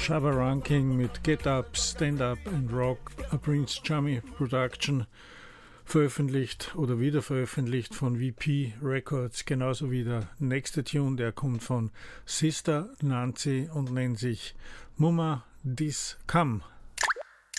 Shabba Ranking mit Get Up, Stand Up and Rock, a Prince Jammy Production, veröffentlicht oder wieder veröffentlicht von VP Records, genauso wie der nächste Tune, der kommt von Sister Nancy und nennt sich Mumma Dis Come.